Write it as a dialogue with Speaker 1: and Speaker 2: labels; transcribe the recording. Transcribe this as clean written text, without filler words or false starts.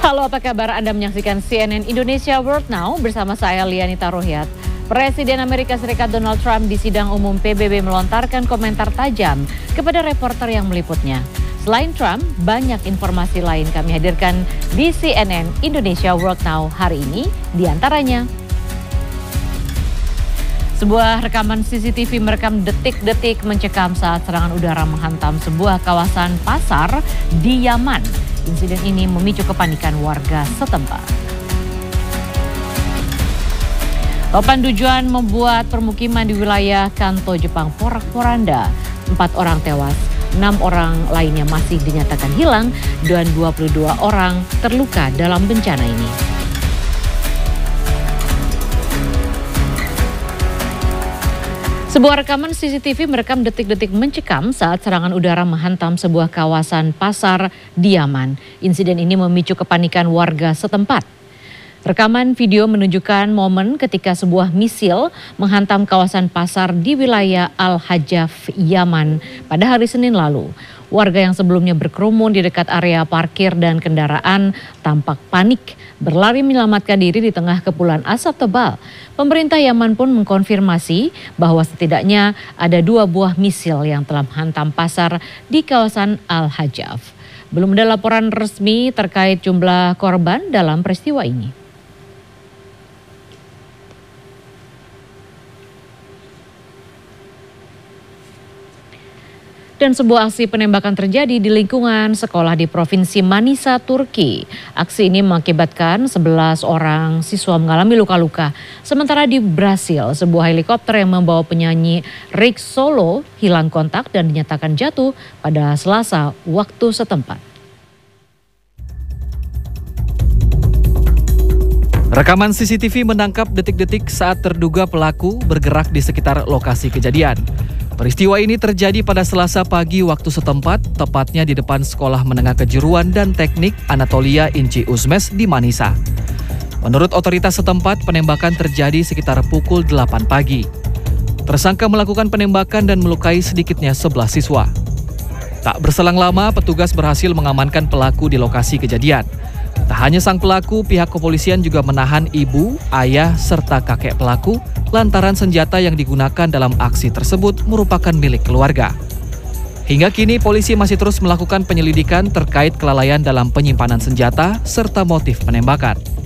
Speaker 1: Halo, apa kabar? Anda menyaksikan CNN Indonesia World Now bersama saya Lianita Rohyat. Presiden Amerika Serikat Donald Trump di sidang umum PBB melontarkan komentar tajam kepada reporter yang meliputnya. Selain Trump, banyak informasi lain kami hadirkan di CNN Indonesia World Now hari ini, di antaranya sebuah rekaman CCTV merekam detik-detik mencekam saat serangan udara menghantam sebuah kawasan pasar di Yaman. Insiden ini memicu kepanikan warga setempat. Topan Dujuan membuat permukiman di wilayah Kanto, Jepang porak-poranda. 4 orang tewas, 6 orang lainnya masih dinyatakan hilang, dan 22 orang terluka dalam bencana ini. Sebuah rekaman CCTV merekam detik-detik mencekam saat serangan udara menghantam sebuah kawasan pasar di Yaman. Insiden ini memicu kepanikan warga setempat. Rekaman video menunjukkan momen ketika sebuah misil menghantam kawasan pasar di wilayah Al-Hajaf, Yaman pada hari Senin lalu. Warga yang sebelumnya berkerumun di dekat area parkir dan kendaraan tampak panik, berlari menyelamatkan diri di tengah kepulan asap tebal. Pemerintah Yaman pun mengkonfirmasi bahwa setidaknya ada 2 buah misil yang telah menghantam pasar di kawasan Al-Hajaf. Belum ada laporan resmi terkait jumlah korban dalam peristiwa ini. Dan sebuah aksi penembakan terjadi di lingkungan sekolah di Provinsi Manisa, Turki. Aksi ini mengakibatkan 11 orang siswa mengalami luka-luka. Sementara di Brasil, sebuah helikopter yang membawa penyanyi Rick Solo hilang kontak dan dinyatakan jatuh pada Selasa waktu setempat.
Speaker 2: Rekaman CCTV menangkap detik-detik saat terduga pelaku bergerak di sekitar lokasi kejadian. Peristiwa ini terjadi pada Selasa pagi waktu setempat, tepatnya di depan Sekolah Menengah Kejuruan dan Teknik Anatolia Inci Uzmes di Manisa. Menurut otoritas setempat, penembakan terjadi sekitar pukul 8 pagi. Tersangka melakukan penembakan dan melukai sedikitnya 11 siswa. Tak berselang lama, petugas berhasil mengamankan pelaku di lokasi kejadian. Tak hanya sang pelaku, pihak kepolisian juga menahan ibu, ayah, serta kakek pelaku lantaran senjata yang digunakan dalam aksi tersebut merupakan milik keluarga. Hingga kini polisi masih terus melakukan penyelidikan terkait kelalaian dalam penyimpanan senjata serta motif penembakan.